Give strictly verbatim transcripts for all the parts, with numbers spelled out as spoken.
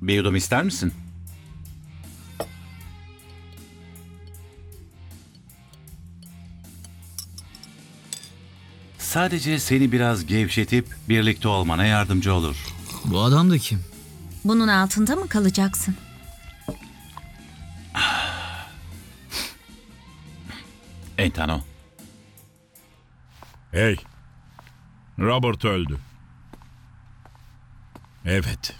Bir yudum ister misin? Sadece seni biraz gevşetip birlikte olmana yardımcı olur. Bu adam da kim? Bunun altında mı kalacaksın? Entano. Hey, Robert öldü. Evet.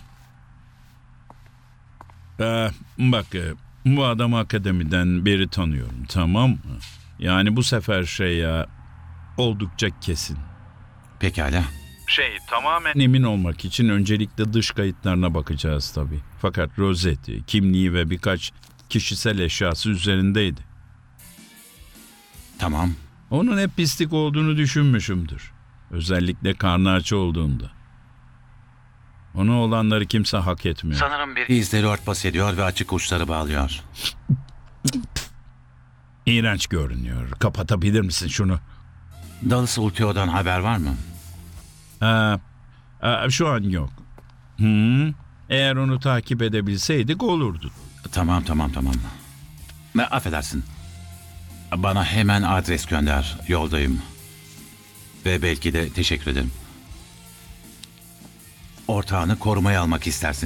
Ee, bak, e, bu adamı akademiden beri tanıyorum, tamam mı? Yani bu sefer şey ya, oldukça kesin. Pekala. Şey, tamamen emin olmak için öncelikle dış kayıtlarına bakacağız tabii. Fakat rozeti, kimliği ve birkaç kişisel eşyası üzerindeydi. Tamam. Onun hep pislik olduğunu düşünmüşümdür. Özellikle karnı aç olduğunda. Ona olanları kimse hak etmiyor. Sanırım biri izleri örtbas ediyor ve açık uçları bağlıyor. İğrenç görünüyor. Kapatabilir misin şunu? Dallas Ultio'dan haber var mı? Ha, ha, şu an yok. Hı, eğer onu takip edebilseydik olurdu. Tamam tamam tamam. Ne affedersin. Bana hemen adres gönder. Yoldayım. Ve belki de teşekkür ederim. Ortağını korumaya almak istersin.